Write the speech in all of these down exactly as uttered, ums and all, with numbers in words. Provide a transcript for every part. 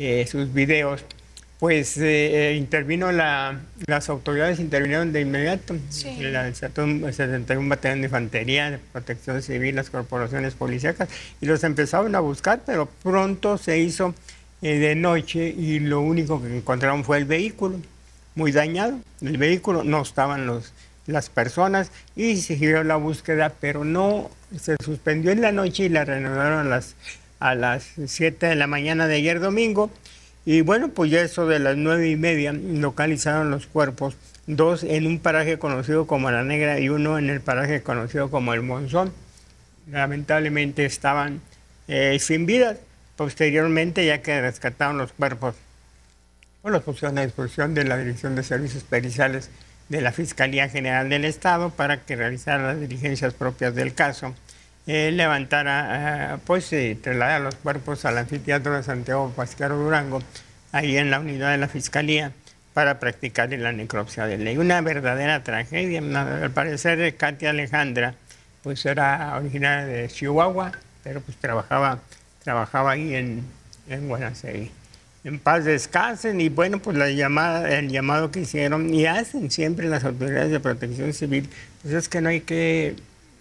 eh, sus videos, pues eh, intervino la, las autoridades intervinieron de inmediato. Sí. La setenta y uno Batallón de Infantería, de Protección Civil, las corporaciones policíacas, y los empezaron a buscar, pero pronto se hizo eh, de noche y lo único que encontraron fue el vehículo, muy dañado. El vehículo, no estaban los, las personas, y siguió la búsqueda, pero no se suspendió en la noche y la reanudaron a las, a las siete de la mañana de ayer domingo. Y bueno, pues ya eso de las nueve y media localizaron los cuerpos, dos en un paraje conocido como La Negra y uno en el paraje conocido como El Monzón. Lamentablemente estaban eh, sin vida. Posteriormente, ya que rescataron los cuerpos, pues los pusieron a disposición de la Dirección de Servicios Periciales de la Fiscalía General del Estado para que realizara las diligencias propias del caso. Eh, levantara, eh, pues eh, trasladara los cuerpos al anfiteatro de Santiago Pascuero Durango, ahí en la unidad de la Fiscalía, para practicar la necropsia de ley. Una verdadera tragedia. Al parecer, Katia Alejandra, pues era originaria de Chihuahua, pero pues trabajaba, trabajaba ahí en, en Guanaceví. En paz descansen. Y bueno, pues la llamada, el llamado que hicieron y hacen siempre las autoridades de protección civil, pues es que no hay que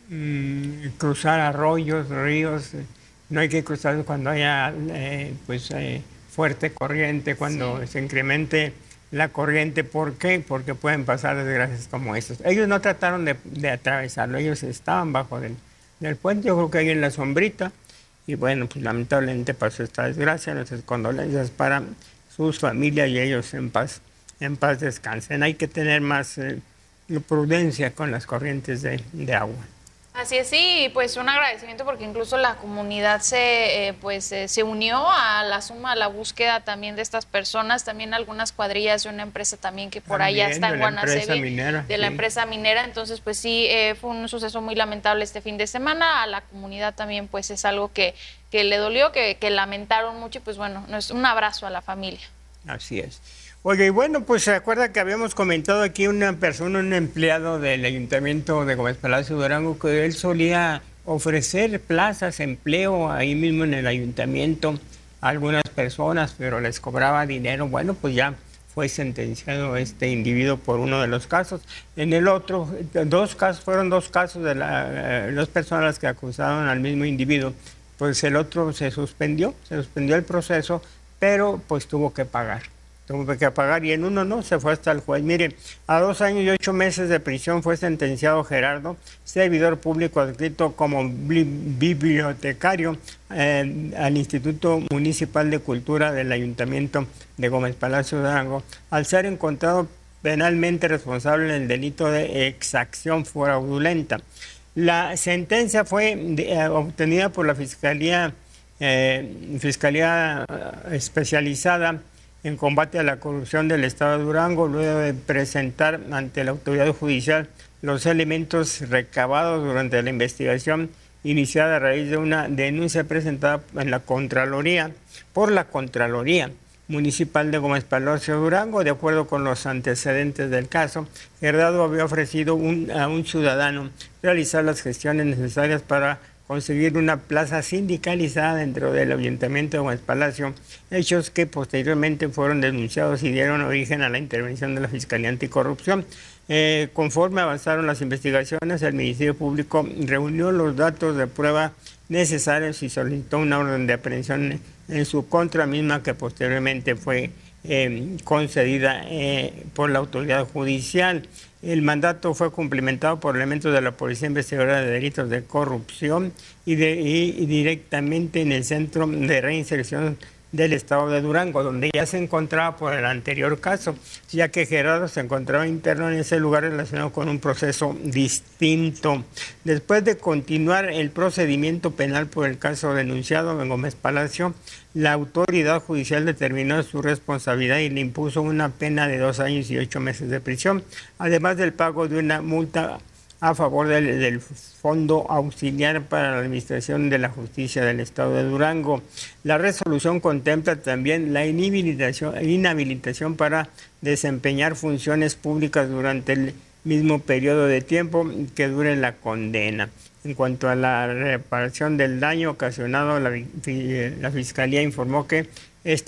cruzar arroyos, ríos, no hay que cruzar cuando haya eh, pues eh, fuerte corriente, cuando sí. se incremente la corriente. ¿Por qué? Porque pueden pasar desgracias como estas. Ellos no trataron de, de atravesarlo, ellos estaban bajo del, del puente, yo creo que ahí en la sombrita, y bueno, pues lamentablemente pasó esta desgracia. Nuestras condolencias para sus familias y ellos en paz, en paz descansen. Hay que tener más eh, prudencia con las corrientes de, de agua. Así es, sí, pues un agradecimiento porque incluso la comunidad se eh, pues eh, se unió a la suma, a la búsqueda también de estas personas, también algunas cuadrillas de una empresa también que por también, allá está en Guanaceví, minera, de sí. la empresa minera. Entonces pues sí, eh, fue un suceso muy lamentable este fin de semana. A la comunidad también pues es algo que, que le dolió, que, que lamentaron mucho, y pues bueno, un abrazo a la familia. Así es. Oye, y bueno, pues se acuerda que habíamos comentado aquí una persona, un empleado del Ayuntamiento de Gómez Palacio Durango, que él solía ofrecer plazas, empleo ahí mismo en el ayuntamiento a algunas personas, pero les cobraba dinero. Bueno, pues ya fue sentenciado este individuo por uno de los casos. En el otro, dos casos, fueron dos casos de la, eh, dos personas que acusaron al mismo individuo. Pues el otro se suspendió, se suspendió el proceso, pero pues tuvo que pagar. Tuvo que pagar, y en uno no, se fue hasta el juez. Mire, a dos años y ocho meses de prisión fue sentenciado Gerardo, servidor público adscrito como bibliotecario eh, al Instituto Municipal de Cultura del Ayuntamiento de Gómez Palacio Durango, al ser encontrado penalmente responsable en el delito de exacción fraudulenta. La sentencia fue eh, obtenida por la Fiscalía, eh, Fiscalía Especializada en Combate a la Corrupción del Estado de Durango, luego de presentar ante la autoridad judicial los elementos recabados durante la investigación iniciada a raíz de una denuncia presentada en la Contraloría, por la Contraloría Municipal de Gómez Palacio Durango. De acuerdo con los antecedentes del caso, Gerardo había ofrecido un, a un ciudadano realizar las gestiones necesarias para conseguir una plaza sindicalizada dentro del Ayuntamiento de Gómez Palacio, hechos que posteriormente fueron denunciados y dieron origen a la intervención de la Fiscalía Anticorrupción. Eh, conforme avanzaron las investigaciones, el Ministerio Público reunió los datos de prueba necesarios y solicitó una orden de aprehensión en su contra, misma que posteriormente fue eh, concedida eh, por la autoridad judicial. El mandato fue cumplimentado por elementos de la Policía Investigadora de Delitos de Corrupción y, de, y, y directamente en el Centro de Reinserción del Estado de Durango, donde ya se encontraba por el anterior caso, ya que Gerardo se encontraba interno en ese lugar relacionado con un proceso distinto. Después de continuar el procedimiento penal por el caso denunciado en Gómez Palacio, la autoridad judicial determinó su responsabilidad y le impuso una pena de dos años y ocho meses de prisión, además del pago de una multa a favor del, del Fondo Auxiliar para la Administración de la Justicia del Estado de Durango. La resolución contempla también la inhabilitación, inhabilitación para desempeñar funciones públicas durante el mismo periodo de tiempo que dure la condena. En cuanto a la reparación del daño ocasionado, la, la Fiscalía informó que este